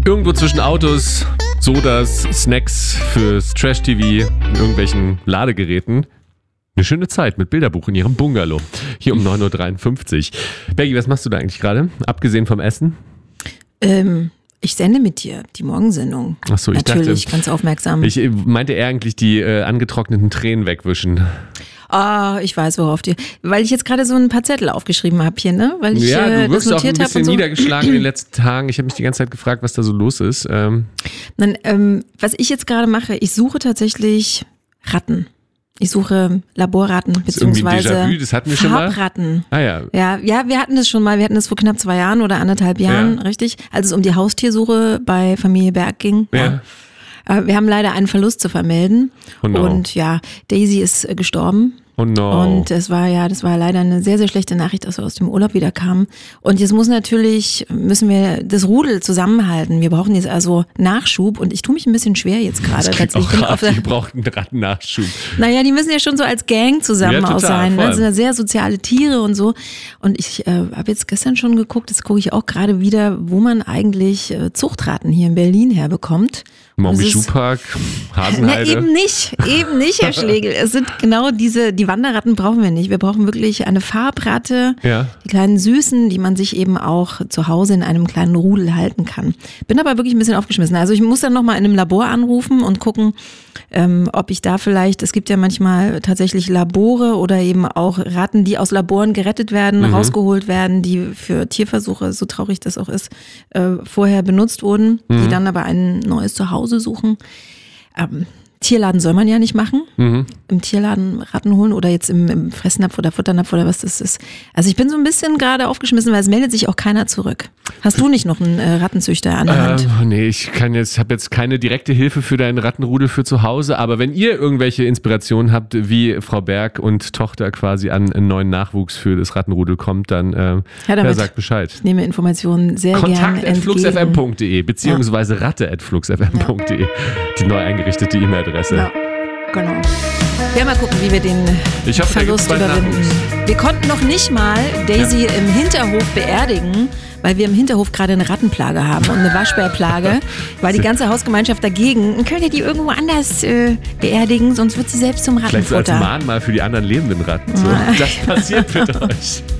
Irgendwo zwischen Autos, Sodas, Snacks fürs Trash-TV, irgendwelchen Ladegeräten. Eine schöne Zeit mit Bilderbuch in ihrem Bungalow. Hier um 9.53 Uhr. Bergi, was machst du da eigentlich gerade? Abgesehen vom Essen? Ich sende mit dir die Morgensendung. Ach so, ich Natürlich, dachte, ganz aufmerksam. Ich meinte eher eigentlich die angetrockneten Tränen wegwischen. Ich weiß, weil ich jetzt gerade so ein paar Zettel aufgeschrieben habe hier, ne? Weil ich ja, du wirkst das auch ein notiert habe bisschen und so. niedergeschlagen in den letzten Tagen. Ich habe mich die ganze Zeit gefragt, was da so los ist. Was ich jetzt gerade mache, ich suche tatsächlich Ratten. Ich suche Laborratten, beziehungsweise Déjà-vu, das hatten wir schon mal. Farbratten. Ah ja. Ja, wir hatten das schon mal. Wir hatten das vor knapp 2 Jahren oder 1,5 Jahren, richtig? Als es um die Haustiersuche bei Familie Berg ging. Ja. Wir haben leider einen Verlust zu vermelden. Oh no. Und ja, Daisy ist gestorben. Oh no. Und das war leider eine sehr, sehr schlechte Nachricht, dass wir aus dem Urlaub wieder kamen. Und jetzt müssen wir das Rudel zusammenhalten. Wir brauchen jetzt also Nachschub und ich tue mich ein bisschen schwer jetzt gerade. Wir brauchen einen Rattennachschub. Naja, die müssen ja schon so als Gang zusammen Ja, auch total, sein. voll. Das sind ja sehr soziale Tiere und so. Und ich habe jetzt gestern schon geguckt, das gucke ich auch gerade wieder, wo man eigentlich Zuchtratten hier in Berlin herbekommt. Mombi-Schuhpark, Hasenheide. Eben nicht, Herr Schlegel. Es sind genau die Wanderratten brauchen wir nicht. Wir brauchen wirklich eine Farbratte, Ja. die kleinen Süßen, die man sich eben auch zu Hause in einem kleinen Rudel halten kann. Bin aber wirklich ein bisschen aufgeschmissen. Also ich muss dann nochmal in einem Labor anrufen und gucken, ob ich da vielleicht, es gibt ja manchmal tatsächlich Labore oder eben auch Ratten, die aus Laboren gerettet werden, rausgeholt werden, die für Tierversuche, so traurig das auch ist, vorher benutzt wurden, die dann aber ein neues Zuhause suchen. Tierladen soll man ja nicht machen. Im Tierladen Ratten holen oder jetzt im Fressnapf oder Futternapf oder was das ist. Also ich bin so ein bisschen gerade aufgeschmissen, weil es meldet sich auch keiner zurück. Hast du nicht noch einen Rattenzüchter an der Hand? Nee, ich habe jetzt keine direkte Hilfe für deinen Rattenrudel für zu Hause, aber wenn ihr irgendwelche Inspirationen habt, wie Frau Berg und Tochter quasi an einen neuen Nachwuchs für das Rattenrudel kommt, dann sagt Bescheid. Ich nehme Informationen sehr gerne entgegen. Kontakt@fluxfm.de beziehungsweise ratte@fluxfm.de, die neu eingerichtete E-Mail-Adresse. Ja, genau. Ja, mal gucken, wie wir den Verlust überwinden. Wir konnten noch nicht mal Daisy im Hinterhof beerdigen, weil wir im Hinterhof gerade eine Rattenplage haben und eine Waschbärplage, weil die ganze Hausgemeinschaft dagegen, könnt ihr die irgendwo anders beerdigen, sonst wird sie selbst zum Rattenfutter. Vielleicht so als Mahnmal für die anderen lebenden Ratten. So, das passiert mit euch.